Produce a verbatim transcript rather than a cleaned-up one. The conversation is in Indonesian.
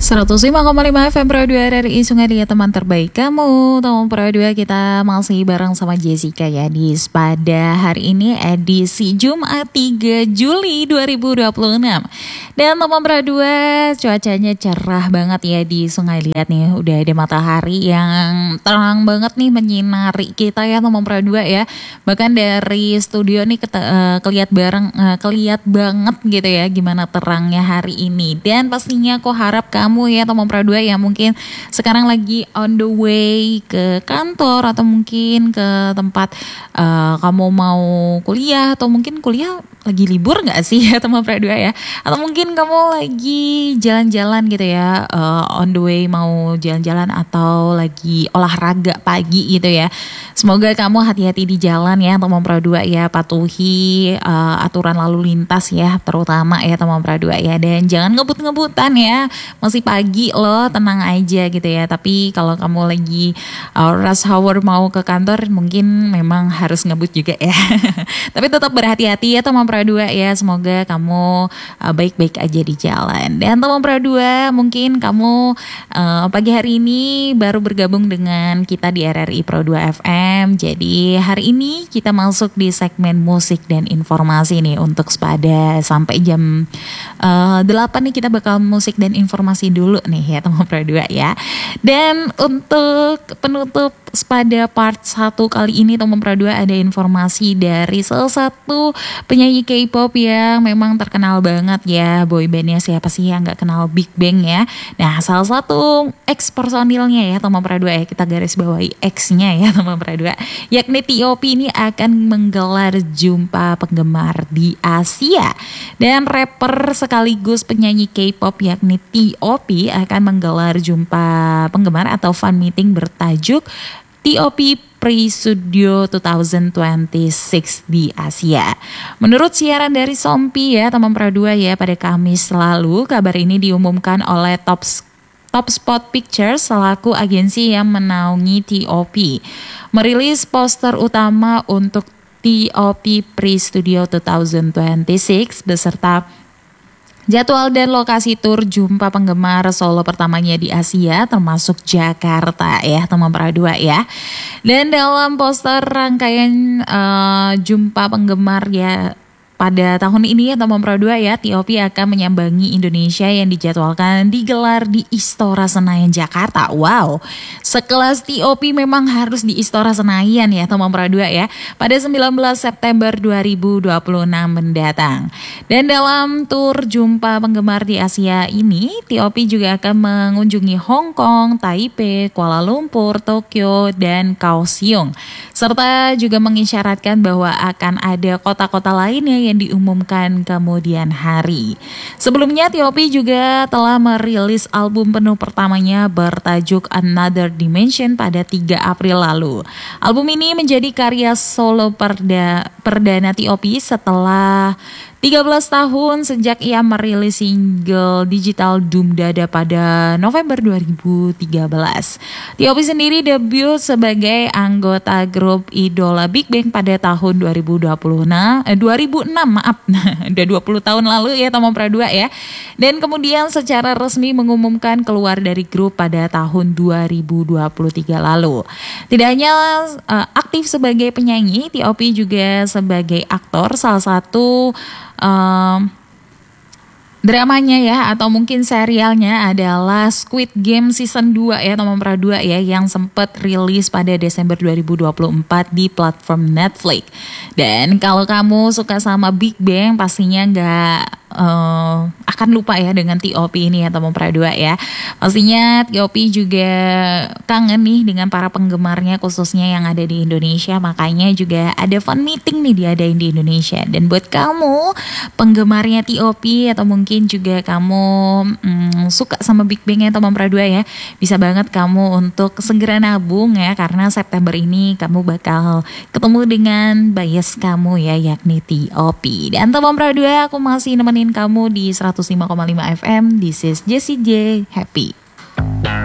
seratus lima koma lima F M Pro dua R R I Sungai Liat, teman terbaik kamu. Teman Pro dua, kita masih bareng sama Jessica ya di pada hari ini edisi Jumat tiga Juli dua ribu dua puluh enam. Dan teman Pro dua, cuacanya cerah banget ya di Sungai Liat nih. Udah ada matahari yang terang banget nih menyinari kita ya teman Pro dua ya. Bahkan dari studio nih keta, uh, keliat bareng uh, keliat banget gitu ya gimana terangnya hari ini. Dan pastinya aku harap kamu kamu ya teman Pro dua yang mungkin sekarang lagi on the way ke kantor atau mungkin ke tempat uh, kamu mau kuliah, atau mungkin kuliah lagi libur gak sih ya teman Pro dua ya, atau mungkin kamu lagi jalan-jalan gitu ya, uh, on the way mau jalan-jalan atau lagi olahraga pagi gitu ya. Semoga kamu hati-hati di jalan ya teman Pro dua ya, patuhi uh, aturan lalu lintas ya terutama ya teman Pro dua ya, dan jangan ngebut-ngebutan ya, masih pagi loh, tenang aja gitu ya. Tapi kalau kamu lagi uh, rush hour mau ke kantor mungkin memang harus ngebut juga ya. Tapi tetap berhati-hati ya teman Pro dua ya, semoga kamu uh, baik-baik aja di jalan. Dan teman Pro dua, mungkin kamu uh, pagi hari ini baru bergabung dengan kita di R R I Pro dua F M. Jadi hari ini kita masuk di segmen musik dan informasi nih untuk pada sampai jam uh, delapan nih kita bakal musik dan informasi dulu nih ya teman Pro dua ya. Dan untuk penutup pada part satu kali ini teman Pro dua, ada informasi dari salah satu penyanyi K-pop yang memang terkenal banget ya. Boybandnya siapa sih yang gak kenal Big Bang ya. Nah salah satu ex personilnya ya teman Pro dua ya, kita garis bawahi ex-nya ya teman Pro dua, yakni T O P ini akan menggelar jumpa penggemar di Asia. Dan rapper sekaligus penyanyi K-pop yakni T O P akan menggelar jumpa penggemar atau fan meeting bertajuk T O P Pre-Studio dua ribu dua puluh enam di Asia. Menurut siaran dari Sompi ya teman Pro dua ya, pada Kamis lalu kabar ini diumumkan oleh Top Top Spot Pictures selaku agensi yang menaungi T O P. Merilis poster utama untuk T O P Pre-Studio dua ribu dua puluh enam beserta jadwal dan lokasi tur jumpa penggemar solo pertamanya di Asia termasuk Jakarta ya teman Pro dua ya. Dan dalam poster rangkaian uh, jumpa penggemar ya pada tahun ini ya teman Pro dua ya, T O P akan menyambangi Indonesia yang dijadwalkan digelar di Istora Senayan Jakarta. Wow, sekelas T O P memang harus di Istora Senayan ya teman Pro dua ya, pada sembilan belas September dua ribu dua puluh enam mendatang. Dan dalam tur jumpa penggemar di Asia ini, T O P juga akan mengunjungi Hong Kong, Taipei, Kuala Lumpur, Tokyo, dan Kaohsiung. Serta juga mengisyaratkan bahwa akan ada kota-kota lainnya yang diumumkan kemudian hari. Sebelumnya T O P juga telah merilis album penuh pertamanya bertajuk Another Dimension pada tiga April lalu. Album ini menjadi karya solo perda, perdana T O P setelah tiga belas tahun sejak ia merilis single digital Doom Dada pada November dua ribu tiga belas. T O P sendiri debut sebagai anggota grup idola Big Bang pada tahun dua ribu dua puluh enam, eh, dua ribu enam maaf, udah dua puluh tahun lalu ya teman Pro dua ya. Dan kemudian secara resmi mengumumkan keluar dari grup pada tahun dua ribu dua puluh tiga lalu. Tidak hanya uh, aktif sebagai penyanyi, T O P juga sebagai aktor. Salah satu Um, dramanya ya atau mungkin serialnya adalah Squid Game season dua ya teman Pro dua ya, yang sempat rilis pada Desember dua ribu dua puluh empat di platform Netflix. Dan kalau kamu suka sama Big Bang pastinya nggak Uh, akan lupa ya dengan T O P ini ya teman Pro dua ya. Pastinya T O P juga kangen nih dengan para penggemarnya khususnya yang ada di Indonesia. Makanya juga ada fan meeting nih diadain di Indonesia. Dan buat kamu penggemarnya T O P atau mungkin juga kamu hmm, suka sama Big Bang ya teman Pro dua ya, bisa banget kamu untuk segera nabung ya, karena September ini kamu bakal ketemu dengan bias kamu ya, yakni T O P. Dan teman Pro dua, aku masih nemenin kamu di seratus lima koma lima F M. This is Jessie J. Happy.